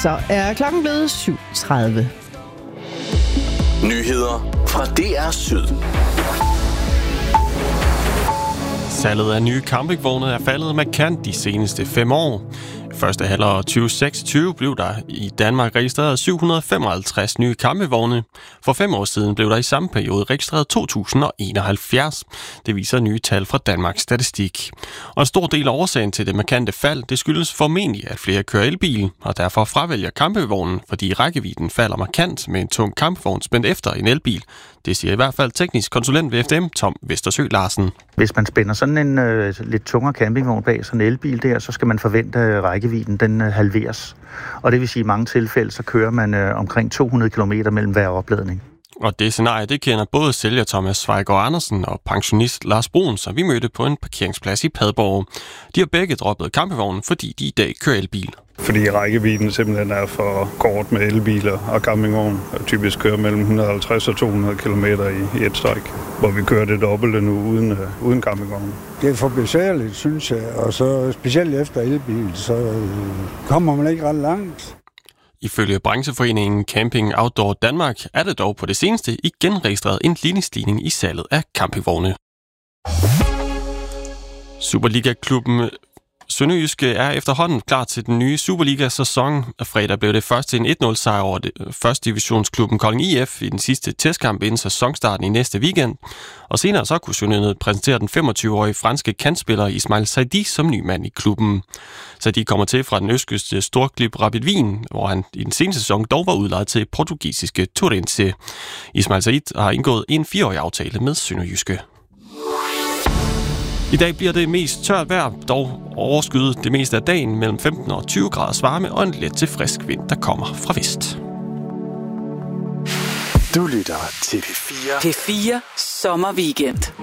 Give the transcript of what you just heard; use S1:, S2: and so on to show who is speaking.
S1: Så er klokken blevet 7:30.
S2: Nyheder fra DR Syd.
S3: Salget af nye campingvogne er faldet markant de seneste 5 år. Første halvår 2026 blev der i Danmark registreret 755 nye campingvogne. For 5 år siden blev der i samme periode registreret 2071. Det viser nye tal fra Danmarks Statistik. Og en stor del af årsagen til det markante fald, det skyldes formentlig, at flere kører elbil, og derfor fravælger campingvognen, fordi rækkevidden falder markant med en tung campingvogn spændt efter en elbil. Det siger i hvert fald teknisk konsulent ved FDM, Tom Vestersø Larsen.
S4: Hvis man spænder sådan en lidt tungere campingvogn bag sådan en elbil der, så skal man forvente, at rækkevidden den halveres. Og det vil sige, at i mange tilfælde, så kører man omkring 200 km mellem hver opladning. Og
S3: det scenarie, det kender både sælger Thomas Svejgaard Andersen og pensionist Lars Brun, som vi mødte på en parkeringsplads i Padborg. De har begge droppet campingvognen, fordi de i dag kører elbil.
S5: Fordi rækkevidden simpelthen er for kort med elbiler og campingvogn. Typisk kører mellem 150 og 200 km i et stræk, hvor vi kører det dobbelte nu uden campingvogn.
S6: Det er for besværligt, synes jeg, og så specielt efter elbil, så kommer man ikke ret langt.
S3: Ifølge brancheforeningen Camping Outdoor Danmark er det dog på det seneste igen registreret en lille stigning i salget af campingvogne. Superliga-klubben Sønderjyske er efterhånden klar til den nye Superliga-sæson. Fredag blev det først en 1-0-sejr over første divisionsklubben Kolding IF i den sidste testkamp inden sæsonstarten i næste weekend. Og senere så kunne Sønderjyske præsentere den 25-årige franske kantspiller Ismail Saidi som ny mand i klubben. Saidi kommer til fra den østkyste storklub Rapid Wien, hvor han i den seneste sæson dog var udlejet til portugisiske Torrense. Ismail Saidi har indgået en 4-årig aftale med Sønderjyske. I dag bliver det mest tørt vejr, dog overskyet det meste af dagen mellem 15 og 20 graders varme og en let til frisk vind, der kommer fra vest.
S2: Du lytter til P4.
S7: P4 Sommerweekend.